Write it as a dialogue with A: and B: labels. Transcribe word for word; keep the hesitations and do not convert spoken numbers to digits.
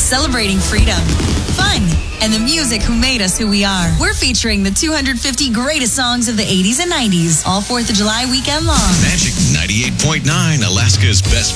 A: celebrating freedom, fun, and the music who made us who we are. We're featuring the two hundred fifty greatest songs of the eighties and nineties, all fourth of July weekend long.
B: Magic ninety-eight point nine, Alaska's best